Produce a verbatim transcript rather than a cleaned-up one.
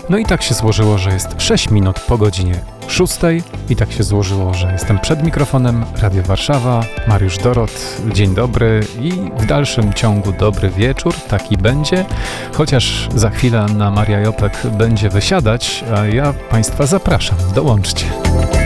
No i tak się złożyło, że jest sześć minut po godzinie szóstej i tak się złożyło, że jestem przed mikrofonem Radio Warszawa, Mariusz Dorot, dzień dobry i w dalszym ciągu dobry wieczór, taki będzie, chociaż za chwilę Anna Maria Jopek będzie wysiadać, a ja Państwa zapraszam, dołączcie.